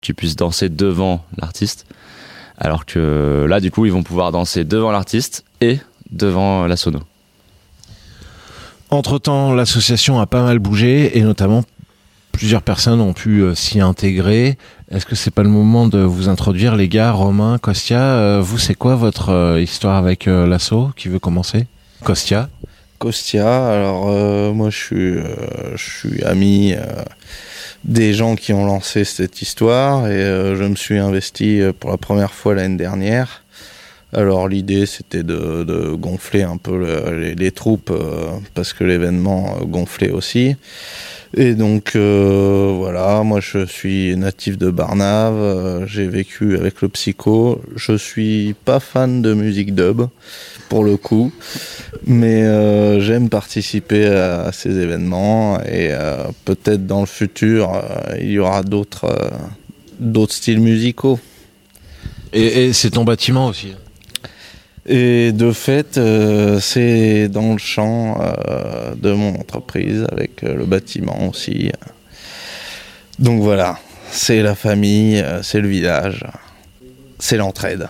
qu'ils puissent danser devant l'artiste. Alors que là, du coup, ils vont pouvoir danser devant l'artiste et devant la sono. Entre-temps, l'association a pas mal bougé et notamment plusieurs personnes ont pu s'y intégrer. Est-ce que c'est pas le moment de vous introduire, les gars? Romain, Kostia, vous, c'est quoi votre histoire avec l'asso? Qui veut commencer? Kostia, alors moi je suis ami des gens qui ont lancé cette histoire et je me suis investi pour la première fois l'année dernière. Alors l'idée c'était de gonfler un peu les troupes parce que l'événement gonflait aussi. Et donc voilà, moi je suis natif de Barnave, j'ai vécu avec le Psycho. Je suis pas fan de musique dub pour le coup, mais j'aime participer à ces événements et peut-être dans le futur il y aura d'autres styles musicaux. et c'est ton bâtiment aussi. Et de fait, c'est dans le champ de mon entreprise, avec le bâtiment aussi. Donc voilà, c'est la famille, c'est le village, c'est l'entraide.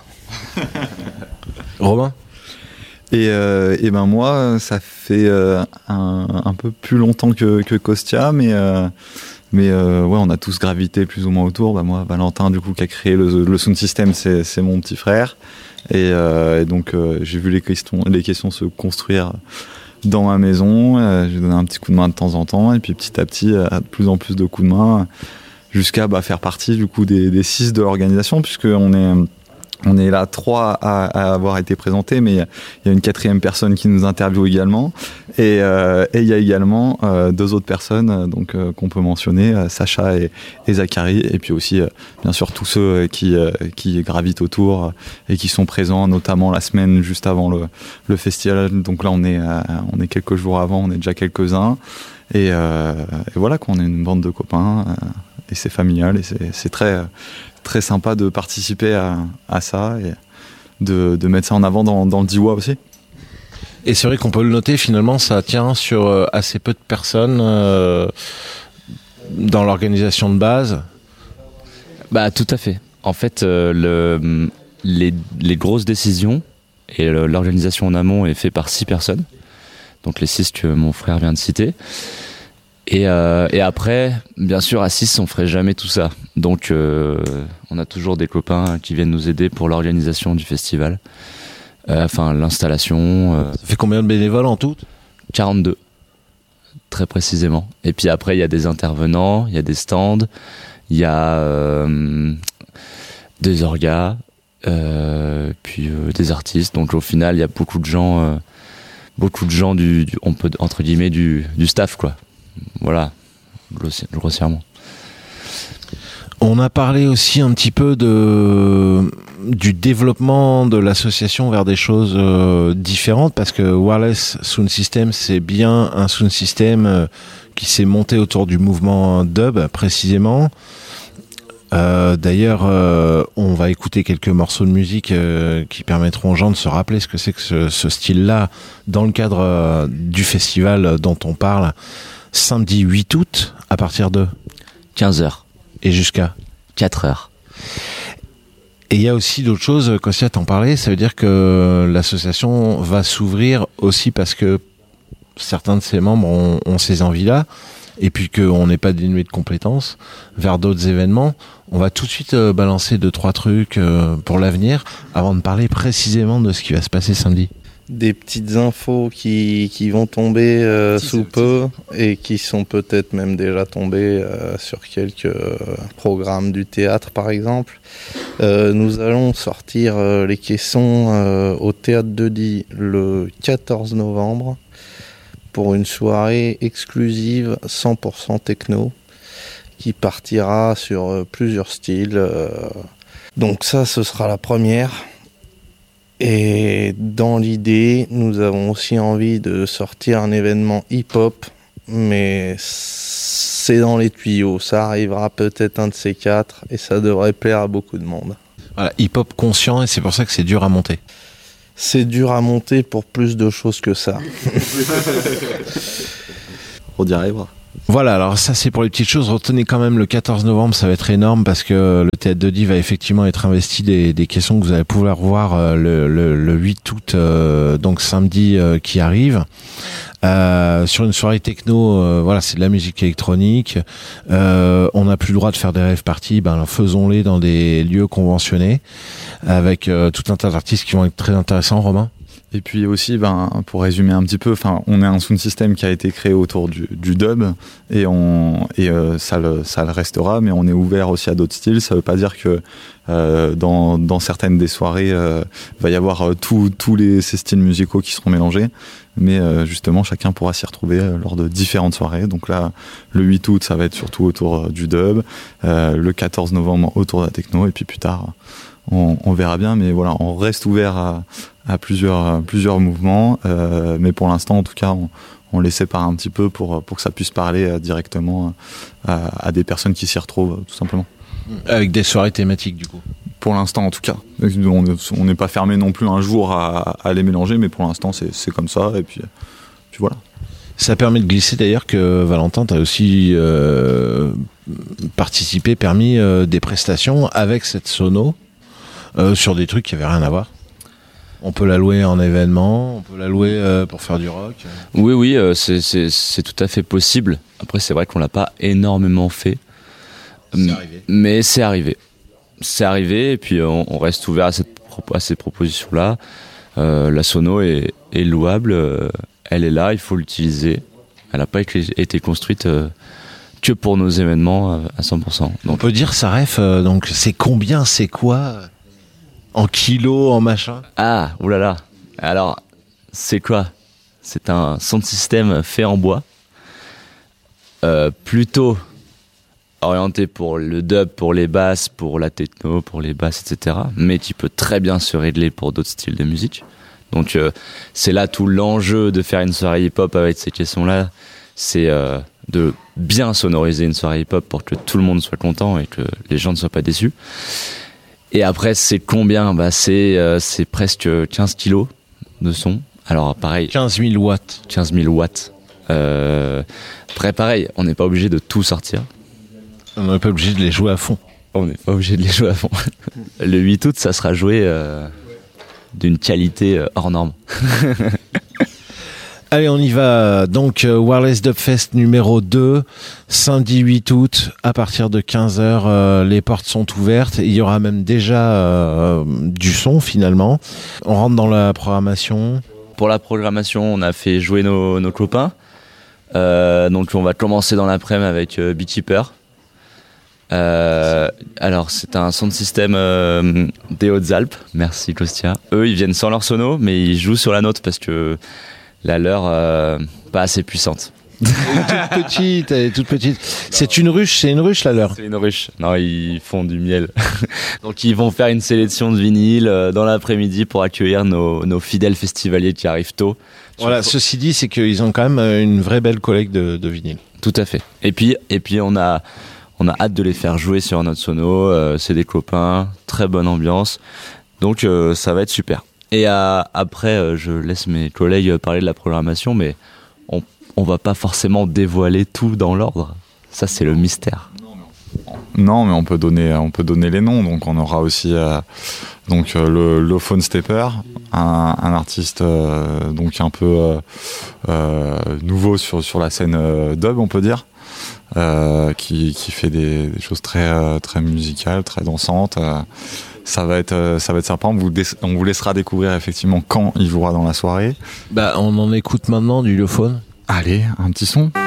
Romain? Et ben moi, ça fait un peu plus longtemps que Kostia, mais ouais, on a tous gravité plus ou moins autour. Bah moi, Valentin, du coup, qui a créé le sound system, c'est mon petit frère. Et donc j'ai vu les questions se construire dans ma maison. J'ai donné un petit coup de main de temps en temps, et puis petit à petit, de plus en plus de coups de main, jusqu'à faire partie du coup des 6 de l'organisation, puisque on est là 3 à avoir été présentés, mais il y a une 4e personne qui nous interviewe également, et il y a également 2 autres personnes donc qu'on peut mentionner, Sacha et Zachary, et puis aussi bien sûr tous ceux qui gravitent autour et qui sont présents, notamment la semaine juste avant le festival. Donc là on est quelques jours avant, on est déjà quelques-uns, et voilà, qu'on est une bande de copains, et c'est familial, et c'est très sympa de participer à ça et de mettre ça en avant dans le Diois aussi. Et c'est vrai qu'on peut le noter, finalement, ça tient sur assez peu de personnes dans l'organisation de base. Bah tout à fait. En fait, les grosses décisions et l'organisation en amont est fait par 6 personnes. Donc les 6 que mon frère vient de citer. Et après, bien sûr, à 6, on ferait jamais tout ça. Donc, on a toujours des copains qui viennent nous aider pour l'organisation du festival. L'installation. Ça fait combien de bénévoles en tout? 42, très précisément. Et puis après, il y a des intervenants, il y a des stands, il y a des orgas, puis des artistes. Donc au final, il y a beaucoup de gens on peut, entre guillemets, du staff, quoi. Voilà, grossièrement. On a parlé aussi un petit peu du développement de l'association vers des choses différentes, parce que Wireless Sound System, c'est bien un sound system qui s'est monté autour du mouvement dub, précisément. D'ailleurs, on va écouter quelques morceaux de musique qui permettront aux gens de se rappeler ce que c'est que ce style-là dans le cadre du festival dont on parle, samedi 8 août, à partir de 15h. Et jusqu'à 4h. Et il y a aussi d'autres choses, Kostia t'en parlait, ça veut dire que l'association va s'ouvrir aussi parce que certains de ses membres ont ces envies-là, et puis qu'on n'est pas dénué de compétences, vers d'autres événements. On va tout de suite balancer 2-3 trucs pour l'avenir, avant de parler précisément de ce qui va se passer samedi. Des petites infos qui vont tomber sous peu, et qui sont peut-être même déjà tombées sur quelques programmes du théâtre par exemple. Nous allons sortir les caissons au Théâtre de Die le 14 novembre pour une soirée exclusive 100% techno qui partira sur plusieurs styles. Donc ça, ce sera la première. Et dans l'idée, nous avons aussi envie de sortir un événement hip-hop, mais c'est dans les tuyaux. Ça arrivera peut-être un de ces 4, et ça devrait plaire à beaucoup de monde. Voilà, hip-hop conscient, et c'est pour ça que c'est dur à monter. C'est dur à monter pour plus de choses que ça. On y arrivera. Voilà, alors ça c'est pour les petites choses. Retenez quand même le 14 novembre, ça va être énorme parce que le Théâtre de Die va effectivement être investi des questions que vous allez pouvoir voir le 8 août, donc samedi qui arrive. Sur une soirée techno, voilà, c'est de la musique électronique. On n'a plus le droit de faire des rave parties, faisons-les dans des lieux conventionnés avec tout un tas d'artistes qui vont être très intéressants. Romain? Et puis aussi, pour résumer un petit peu, on est un sound system qui a été créé autour du dub et ça le restera, mais on est ouvert aussi à d'autres styles. Ça veut pas dire que dans certaines des soirées, va y avoir tous ces styles musicaux qui seront mélangés, mais justement chacun pourra s'y retrouver lors de différentes soirées. Donc là, le 8 août, ça va être surtout autour du dub, le 14 novembre autour de la techno, et puis plus tard, on verra bien, mais voilà, on reste ouvert à plusieurs mouvements, mais pour l'instant, en tout cas, on les sépare un petit peu pour que ça puisse parler directement à des personnes qui s'y retrouvent, tout simplement. Avec des soirées thématiques, du coup. Pour l'instant, en tout cas. On n'est pas fermé non plus un jour à les mélanger, mais pour l'instant, c'est comme ça, et puis voilà. Ça permet de glisser d'ailleurs que Valentin, tu as aussi permis des prestations avec cette sono sur des trucs qui n'avaient rien à voir. On peut la louer en événement, on peut la louer pour faire du rock. Oui, c'est tout à fait possible. Après, c'est vrai qu'on l'a pas énormément fait. Mais c'est arrivé. C'est arrivé, et puis on reste ouvert à ces propositions-là. La sono est louable, elle est là, il faut l'utiliser. Elle n'a pas été construite que pour nos événements à 100%. Donc, on peut dire ça ref, donc c'est combien, c'est quoi en kilos, en machin? Ah, oulala. Alors, c'est quoi? C'est un sound system fait en bois, plutôt orienté pour le dub, pour les basses, pour la techno, pour les basses, etc. Mais qui peut très bien se régler pour d'autres styles de musique. Donc c'est là tout l'enjeu de faire une soirée hip-hop avec ces questions-là. C'est de bien sonoriser une soirée hip-hop pour que tout le monde soit content et que les gens ne soient pas déçus. Et après, c'est combien? C'est presque 15 kilos de son. Alors pareil. 15 000 watts. 15 000 watts. Après pareil, on n'est pas obligé de tout sortir. On n'est pas obligé de les jouer à fond. On n'est pas obligé de les jouer à fond. Le 8 août, ça sera joué d'une qualité hors norme. Allez, on y va. Donc, Wireless Dubfest numéro 2, samedi 8 août, à partir de 15h, les portes sont ouvertes. Il y aura même déjà du son, finalement. On rentre dans la programmation. Pour la programmation, on a fait jouer nos copains. Donc, on va commencer dans l'après-midi avec Beekeeper. Alors c'est un sound system des Hautes-Alpes, merci Kostia. Eux ils viennent sans leur sono, mais ils jouent sur la nôtre parce que la leur pas assez puissante. Elle est toute petite. C'est une ruche la leur. C'est une ruche. Non, ils font du miel. Donc ils vont faire une sélection de vinyles dans l'après-midi pour accueillir nos fidèles festivaliers qui arrivent tôt. Voilà, ceci dit, c'est qu'ils ont quand même une vraie belle collecte de vinyles. Tout à fait. Et puis on a hâte de les faire jouer sur notre sono, c'est des copains, très bonne ambiance, donc ça va être super. Et après, je laisse mes collègues parler de la programmation, mais on va pas forcément dévoiler tout dans l'ordre, ça c'est le mystère. Non, mais on peut donner les noms, donc on aura aussi le Phone Stepper, un artiste donc un peu nouveau sur la scène dub, on peut dire. Qui fait des choses très très musicales, très dansantes. Ça va être sympa. On vous laissera découvrir effectivement quand il jouera dans la soirée. On en écoute maintenant du Lophone. Allez, un petit son.